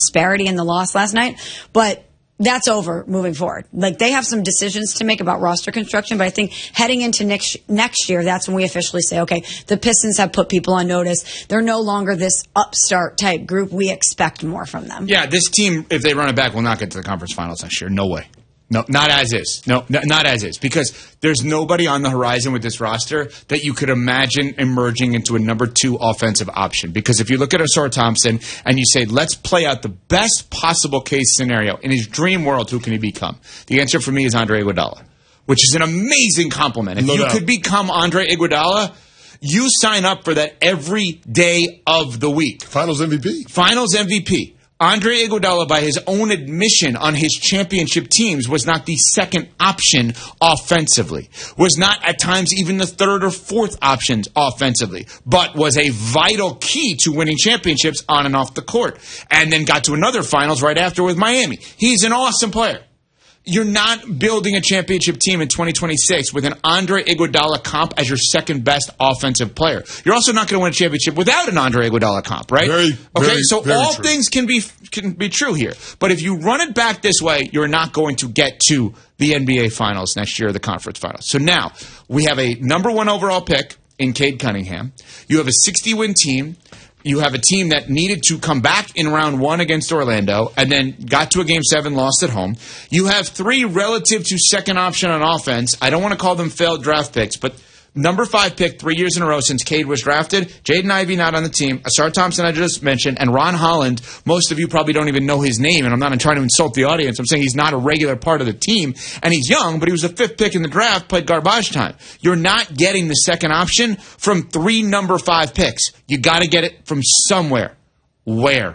disparity in the loss last night. But that's over moving forward. Like, they have some decisions to make about roster construction, but I think heading into next year, that's when we officially say, okay, the Pistons have put people on notice. They're no longer this upstart type group. We expect more from them. Yeah, this team, if they run it back, will not get to the conference finals next year. No way. No, not as is. No, not as is. Because there's nobody on the horizon with this roster that you could imagine emerging into a number 2 offensive option. Because if you look at Ausar Thompson and you say, let's play out the best possible case scenario, in his dream world, who can he become? The answer for me is Andre Iguodala, which is an amazing compliment. If you could become Andre Iguodala, you sign up for that every day of the week. Finals MVP. Finals MVP. Andre Iguodala, by his own admission on his championship teams, was not the second option offensively, was not at times even the third or fourth options offensively, but was a vital key to winning championships on and off the court, and then got to another finals right after with Miami. He's an awesome player. You're not building a championship team in 2026 with an Andre Iguodala comp as your second best offensive player. You're also not going to win a championship without an Andre Iguodala comp, right? Very all true. Things can be true here. But if you run it back this way, you're not going to get to the NBA Finals next year, or the conference finals. So now we have a number 1 overall pick in Cade Cunningham. You have a 60-win team. You have a team that needed to come back in round 1 against Orlando and then got to a Game 7, lost at home. You have 3 relative to second option on offense. I don't want to call them failed draft picks, but number 5 pick 3 years in a row since Cade was drafted. Jaden Ivey not on the team. Ausar Thompson I just mentioned. And Ron Holland, most of you probably don't even know his name, and I'm not trying to insult the audience. I'm saying he's not a regular part of the team. And he's young, but he was the 5th pick in the draft, played garbage time. You're not getting the second option from 3 number 5 picks. You got to get it from somewhere. Where?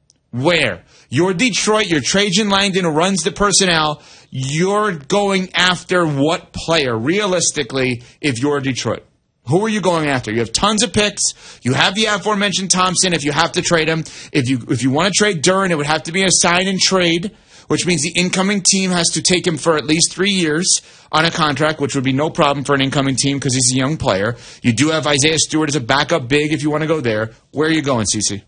You're Detroit. You're Trajan Langdon, who runs the personnel. You're going after what player, realistically, if you're Detroit? Who are you going after? You have tons of picks. You have the aforementioned Thompson if you have to trade him. If you want to trade Duren, it would have to be a sign and trade, which means the incoming team has to take him for at least 3 years on a contract, which would be no problem for an incoming team because he's a young player. You do have Isaiah Stewart as a backup big if you want to go there. Where are you going, CeCe?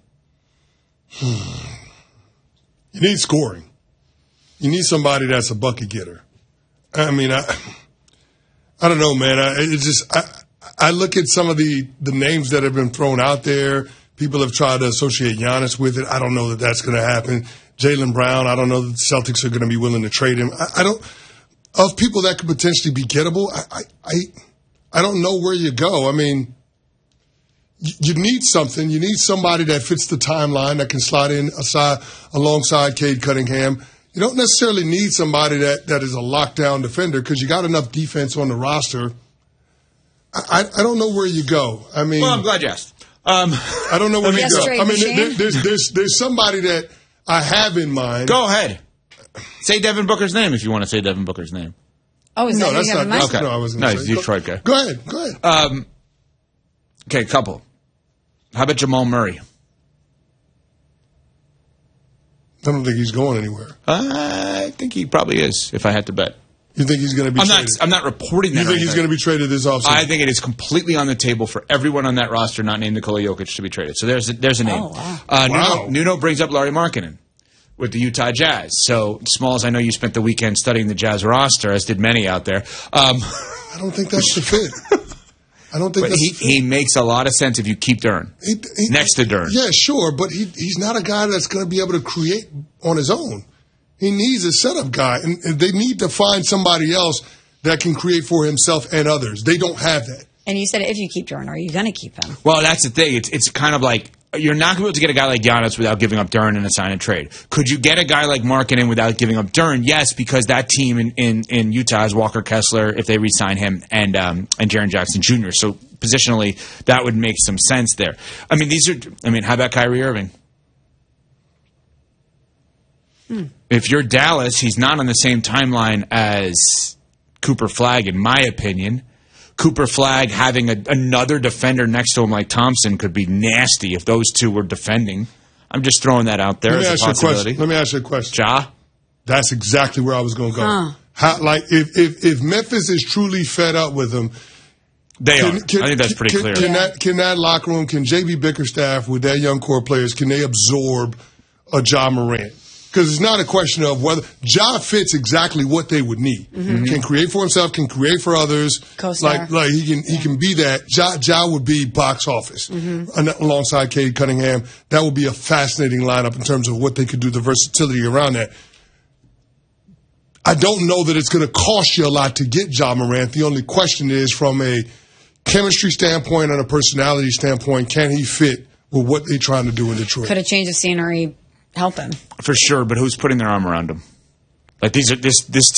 You need scoring. You need somebody that's a bucket getter. I mean, I don't know, man. I look at some of the names that have been thrown out there. People have tried to associate Giannis with it. I don't know that that's going to happen. Jaylen Brown, I don't know that the Celtics are going to be willing to trade him. I don't. Of people that could potentially be gettable, I don't know where you go. I mean, you need something. You need somebody that fits the timeline that can slide in alongside Cade Cunningham. You don't necessarily need somebody that is a lockdown defender because you got enough defense on the roster. I don't know where you go. I mean, well, I'm glad you asked. I don't know where you go. I mean, there's somebody that I have in mind. Go ahead. Say Devin Booker's name if you want to say Devin Booker's name. Oh, is that that's not. That's, okay. No, I wasn't. No, he's Detroit guy. Go ahead. Okay, couple. How about Jamal Murray? I don't think he's going anywhere. I think he probably is, if I had to bet. You think he's going to be traded? I'm not reporting that. You think he's going to be traded this offseason? I think it is completely on the table for everyone on that roster not named Nikola Jokic to be traded. So there's a name. Oh, wow. Nuno brings up Lauri Markkanen with the Utah Jazz. So, Smalls, I know you spent the weekend studying the Jazz roster, as did many out there. I don't think that's the fit. I don't think but he makes a lot of sense if you keep Duren next to Duren. Yeah, sure, but he's not a guy that's going to be able to create on his own. He needs a setup guy, and they need to find somebody else that can create for himself and others. They don't have that. And you said if you keep Duren, are you going to keep him? Well, that's the thing. It's kind of like you're not going to be able to get a guy like Giannis without giving up Duren in a sign and trade. Could you get a guy like Markkanen without giving up Duren? Yes, because that team in Utah has Walker Kessler if they re-sign him and Jaren Jackson Jr. So positionally, that would make some sense there. I mean, how about Kyrie Irving? If you're Dallas, he's not on the same timeline as Cooper Flagg, in my opinion. Cooper Flagg having another defender next to him like Thompson could be nasty if those two were defending. I'm just throwing that out there as a possibility. Let me ask you a question. Ja? That's exactly where I was going to go. If Memphis is truly fed up with him, they are. I think that's pretty clear. Can that locker room, can J.B. Bickerstaff with that young core players, can they absorb a Ja Morant. Because it's not a question of whether Ja fits exactly what they would need. Can create for himself, can create for others. Co-star. Like he can be that. Ja would be box office alongside Cade Cunningham. That would be a fascinating lineup in terms of what they could do, the versatility around that. I don't know that it's going to cost you a lot to get Ja Morant. The only question is, from a chemistry standpoint and a personality standpoint, can he fit with what they're trying to do in Detroit? Could a change of scenery help him? For sure, but who's putting their arm around him? Like this